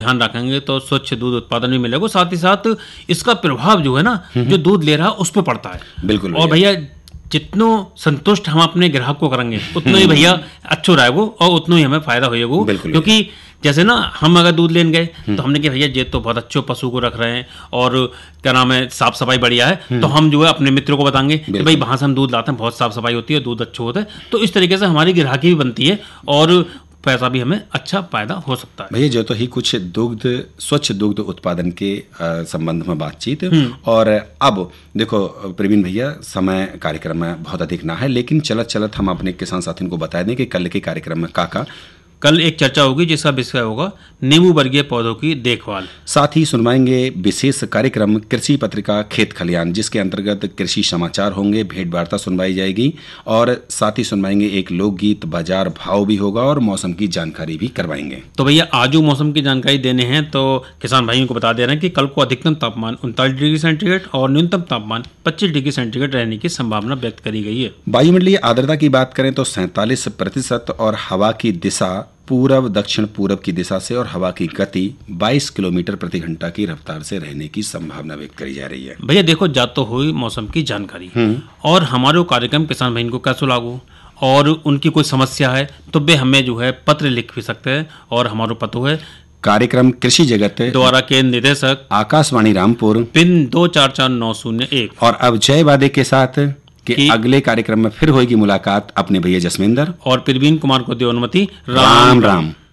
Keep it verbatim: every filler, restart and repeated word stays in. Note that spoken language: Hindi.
ध्यान रखेंगे तो स्वच्छ दूध उत्पादन भी मिलेगा। साथ ही साथ इसका प्रभाव जो है ना, जो दूध ले रहा है उस पर पड़ता है। बिल्कुल। और भैया जितनो संतुष्ट हम अपने ग्राहक को करेंगे उतना ही भैया अच्छो रहेगो और उतना ही हमें फायदा होएगो। क्योंकि जैसे ना हम अगर दूध लेने गए तो हमने कहा भैया ये तो बहुत अच्छे पशु को रख रहे हैं और क्या नाम है, साफ सफाई बढ़िया है, तो हम जो है अपने मित्रों को बताएंगे कि भाई वहां से हम दूध लाते हैं, बहुत साफ सफाई होती है, दूध अच्छा होता है। तो इस तरीके से हमारी ग्राहकी भी बनती है और पैसा भी हमें अच्छा पैदा हो सकता है। भैया जो तो ही कुछ दुग्ध स्वच्छ दुग्ध उत्पादन के संबंध में बातचीत। और अब देखो प्रवीण भैया, समय कार्यक्रम में बहुत अधिक ना है, लेकिन चलत चलत हम अपने किसान साथियों को बता दें कि कल के कार्यक्रम में काका कल एक चर्चा होगी जिसका विषय होगा नींबू वर्गीय पौधों की देखभाल। साथ ही सुनवाएंगे विशेष कार्यक्रम कृषि पत्रिका खेत खलियान, जिसके अंतर्गत कृषि समाचार होंगे, भेंट वार्ता सुनवाई जाएगी और साथ ही सुनवाएंगे एक लोकगीत, बाजार भाव भी होगा और मौसम की जानकारी भी करवाएंगे। तो भैया आज जो मौसम की जानकारी देने हैं तो किसान भाइयों को बता दे रहे हैं कि कल को अधिकतम तापमान उनतालीस डिग्री सेंटीग्रेड और न्यूनतम तापमान पच्चीस डिग्री सेंटीग्रेड रहने की संभावना व्यक्त करी गई है। वायुमंडलीय आर्द्रता की बात करें तो सैंतालीस प्रतिशत और हवा की दिशा पूरब दक्षिण पूरब की दिशा से और हवा की गति बाईस किलोमीटर प्रति घंटा की रफ्तार से रहने की संभावना व्यक्त करी जा रही है। भैया देखो, जा तो हुई मौसम की जानकारी और हमारे कार्यक्रम किसान भाई को कैसे लागू और उनकी कोई समस्या है तो वे हमें जो है पत्र लिख भी सकते हैं और हमारा पतो है कार्यक्रम कृषि जगत द्वारा के निदेशक आकाशवाणी रामपुर, पिन दो चार चार नौ शून्य एक। और अब जय वादे के साथ कि, कि अगले कार्यक्रम में फिर होगी मुलाकात अपने भैया जसमिंदर और प्रवीण कुमार को दे अनुमति। राम राम, राम।